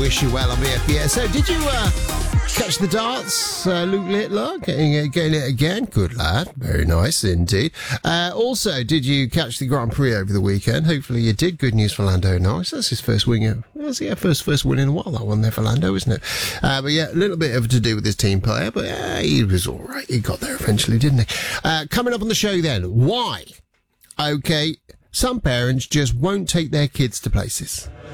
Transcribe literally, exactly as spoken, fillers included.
Wish you well on B F B S. So, did you uh, catch the darts, uh, Luke Littler? Getting it, getting it again? Good lad. Very nice indeed. Uh, also, did you catch the Grand Prix over the weekend? Hopefully you did. Good news for Lando Norris. That's his first win. Of, that's yeah, first first win in a while, that one there for Lando, isn't it? Uh, but yeah, a little bit of to do with his team player, but uh, he was all right. He got there eventually, didn't he? Uh, coming up on the show then, why? Okay, some parents just won't take their kids to places.